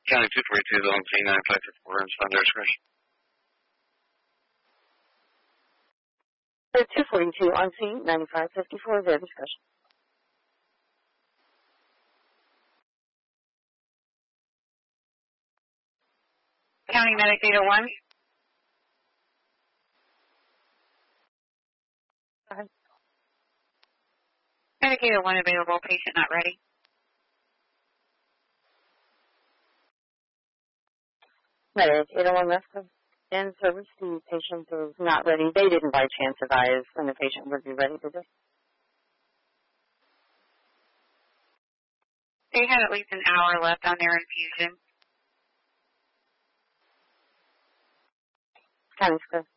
County 242 is on scene, 9554, and under discretion. 242 on scene, 9554, their discussion. County Medic 801. Medic 801 available, patient not ready. Medic 801 left in service. The patient is not ready. They didn't by chance advise when the patient would be ready, did they? They had at least an hour left on their infusion. County Square.